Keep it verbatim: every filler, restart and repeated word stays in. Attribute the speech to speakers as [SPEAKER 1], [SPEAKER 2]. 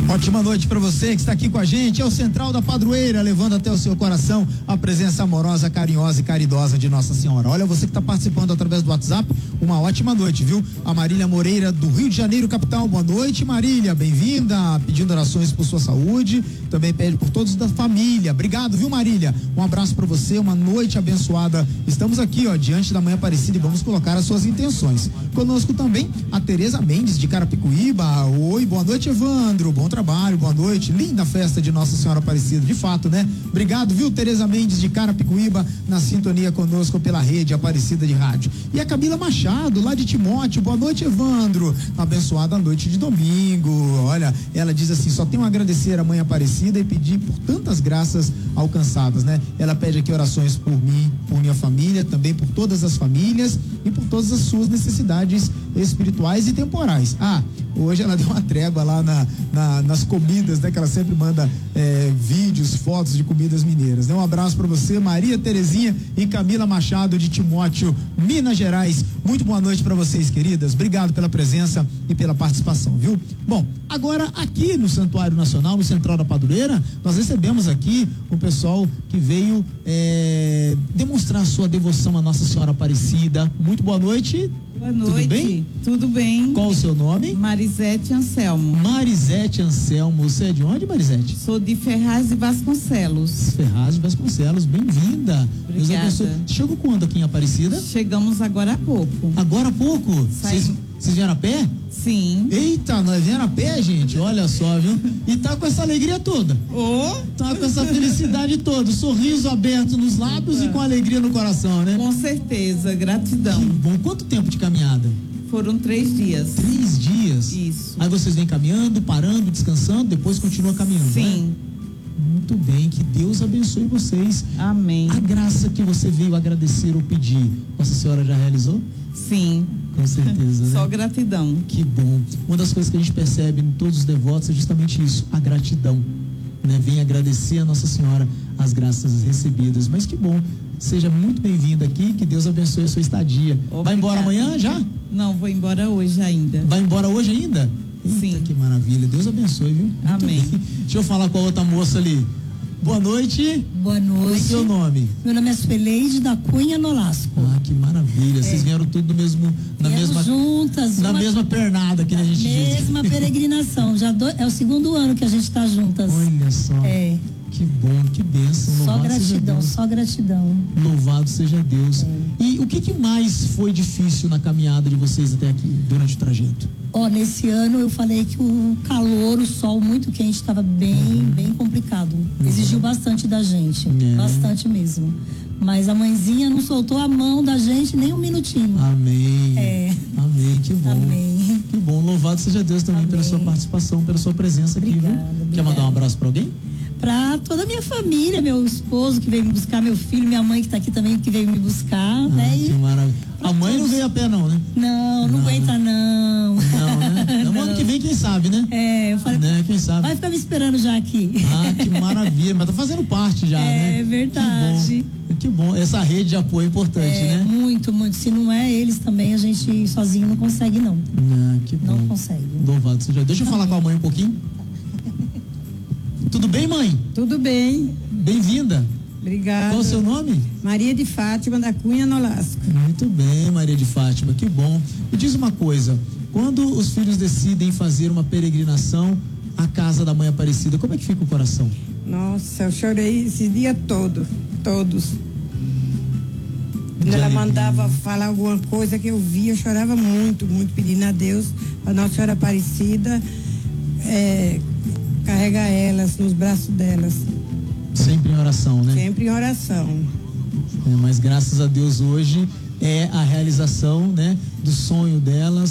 [SPEAKER 1] Ótima noite para você que está aqui com a gente. É o Central da Padroeira, levando até o seu coração a presença amorosa, carinhosa e caridosa de Nossa Senhora. Olha, você que está participando através do WhatsApp, uma ótima noite, viu? A Marília Moreira, do Rio de Janeiro, capital. Boa noite, Marília, bem-vinda, pedindo orações por sua saúde, também pede por todos da família. Obrigado, viu, Marília? Um abraço para você, uma noite abençoada. Estamos aqui, ó, diante da Manhã Aparecida e vamos colocar as suas intenções. Conosco também a Tereza Mendes, de Carapicuíba. Oi, boa noite, Evandro, bom trabalho, boa noite, linda festa de Nossa Senhora Aparecida, de fato, né? Obrigado, viu, Tereza Mendes de Carapicuíba, na sintonia conosco pela rede Aparecida de Rádio. E a Camila Machado, lá de Timóteo, boa noite, Evandro, abençoada noite de domingo. Olha, ela diz assim, só tenho a agradecer a Mãe Aparecida e pedir por tantas graças alcançadas, né? Ela pede aqui orações por mim, por minha família, também por todas as famílias e por todas as suas necessidades espirituais e temporais. Ah, hoje ela deu uma trégua lá na, na, nas comidas, né? Que ela sempre manda é, vídeos, fotos de comidas mineiras, né? Um abraço para você, Maria Terezinha e Camila Machado de Timóteo, Minas Gerais. Muito boa noite para vocês, queridas. Obrigado pela presença e pela participação, viu? Bom, agora aqui no Santuário Nacional, no Central da Padroeira, nós recebemos aqui o pessoal que veio é, demonstrar sua devoção à Nossa Senhora Aparecida. Muito boa noite.
[SPEAKER 2] Boa noite.
[SPEAKER 1] Tudo bem?
[SPEAKER 2] Tudo bem.
[SPEAKER 1] Qual o seu nome?
[SPEAKER 2] Marisete Anselmo.
[SPEAKER 1] Marisete Anselmo. Você é de onde, Marisete?
[SPEAKER 2] Sou de Ferraz de Vasconcelos.
[SPEAKER 1] Ferraz de Vasconcelos. Bem-vinda.
[SPEAKER 2] Obrigada.
[SPEAKER 1] Chegou quando aqui em Aparecida?
[SPEAKER 2] Chegamos agora há pouco.
[SPEAKER 1] Agora há pouco? Vocês vieram a pé?
[SPEAKER 2] Sim.
[SPEAKER 1] Eita, nós vieram a pé, gente, olha só, viu? E tá com essa alegria toda.
[SPEAKER 2] Oh.
[SPEAKER 1] Tá com essa felicidade toda, sorriso aberto nos lábios e com alegria no coração, né?
[SPEAKER 2] Com certeza, gratidão.
[SPEAKER 1] Que bom. Quanto tempo de caminhada?
[SPEAKER 2] Foram três dias.
[SPEAKER 1] Três dias?
[SPEAKER 2] Isso.
[SPEAKER 1] Aí vocês vêm caminhando, parando, descansando, depois continua caminhando,
[SPEAKER 2] Sim.
[SPEAKER 1] Né? Muito bem, que Deus abençoe vocês.
[SPEAKER 2] Amém.
[SPEAKER 1] A graça que você veio agradecer ou pedir, Nossa Senhora já realizou?
[SPEAKER 2] Sim.
[SPEAKER 1] Com certeza, né?
[SPEAKER 2] Só gratidão.
[SPEAKER 1] Que bom. Uma das coisas que a gente percebe em todos os devotos é justamente isso, a gratidão, né? Vem agradecer a Nossa Senhora as graças recebidas. Mas que bom. Seja muito bem-vinda aqui, que Deus abençoe a sua estadia. Obrigada. Vai embora amanhã já?
[SPEAKER 2] Não, vou embora hoje ainda.
[SPEAKER 1] Vai embora hoje ainda? Eita,
[SPEAKER 2] sim.
[SPEAKER 1] Que maravilha. Deus abençoe, viu?
[SPEAKER 2] Amém.
[SPEAKER 1] Deixa eu falar com a outra moça ali. Boa noite.
[SPEAKER 3] Boa noite.
[SPEAKER 1] Qual é o seu nome?
[SPEAKER 3] Meu nome é Sueleide da Cunha Nolasco.
[SPEAKER 1] Ah, que maravilha. É. Vocês vieram tudo no mesmo, na
[SPEAKER 3] Viemos
[SPEAKER 1] mesma
[SPEAKER 3] juntas.
[SPEAKER 1] Na
[SPEAKER 3] uma,
[SPEAKER 1] mesma pernada que a gente diz.
[SPEAKER 3] Mesma peregrinação. Já do, é o segundo ano que a gente está juntas.
[SPEAKER 1] Olha só.
[SPEAKER 3] É.
[SPEAKER 1] Que bom, que bênção.
[SPEAKER 3] Só
[SPEAKER 1] Louvado
[SPEAKER 3] gratidão,
[SPEAKER 1] seja
[SPEAKER 3] só gratidão.
[SPEAKER 1] Louvado seja Deus.
[SPEAKER 3] É.
[SPEAKER 1] E o que, que mais foi difícil na caminhada de vocês até aqui, durante o trajeto?
[SPEAKER 3] Ó, oh, nesse ano eu falei que o calor, o sol muito quente estava bem, uhum. bem complicado. Uhum. Exigiu bastante da gente, é. bastante mesmo. Mas a mãezinha não soltou a mão da gente nem um minutinho.
[SPEAKER 1] Amém.
[SPEAKER 3] É.
[SPEAKER 1] Amém, que bom.
[SPEAKER 3] Amém.
[SPEAKER 1] Que bom, louvado seja Deus também Amém. Pela sua participação, pela sua presença aqui,
[SPEAKER 3] obrigada,
[SPEAKER 1] viu?
[SPEAKER 3] obrigada.
[SPEAKER 1] Quer mandar um abraço para alguém?
[SPEAKER 3] Para toda a minha família, meu esposo que veio me buscar, meu filho, minha mãe que está aqui também que veio me buscar, ah, né?
[SPEAKER 1] Que maravilha. A mãe todos. Não veio a pé não, né?
[SPEAKER 3] Não, não, não aguenta não.
[SPEAKER 1] Não, né? No ano que vem, quem sabe, né?
[SPEAKER 3] É, eu falei,
[SPEAKER 1] né? Quem sabe?
[SPEAKER 3] Vai ficar me esperando já aqui.
[SPEAKER 1] Ah, que maravilha, mas tá fazendo parte já,
[SPEAKER 3] é,
[SPEAKER 1] né?
[SPEAKER 3] É verdade.
[SPEAKER 1] Que bom. Que bom, essa rede de apoio é importante,
[SPEAKER 3] é,
[SPEAKER 1] né?
[SPEAKER 3] Muito, muito. Se não é eles também, a gente sozinho não consegue, não.
[SPEAKER 1] Ah, que bom.
[SPEAKER 3] Não consegue.
[SPEAKER 1] Louvado seja. Deixa eu Amém. Falar com a mãe um pouquinho. Tudo bem, mãe?
[SPEAKER 4] Tudo bem.
[SPEAKER 1] Bem-vinda.
[SPEAKER 4] Obrigada.
[SPEAKER 1] Qual o seu nome?
[SPEAKER 4] Maria de Fátima da Cunha Nolasco.
[SPEAKER 1] Muito bem, Maria de Fátima, que bom. Me diz uma coisa, quando os filhos decidem fazer uma peregrinação à casa da Mãe Aparecida, como é que fica o coração?
[SPEAKER 4] Nossa, eu chorei esse dia todo, todos. Quando ela mandava falar alguma coisa que eu via, eu chorava muito, muito, pedindo a Deus, a Nossa Senhora Aparecida, é, carregar elas nos braços delas.
[SPEAKER 1] Sempre em oração, né?
[SPEAKER 4] Sempre em oração.
[SPEAKER 1] É, mas graças a Deus hoje é a realização, né, do sonho delas.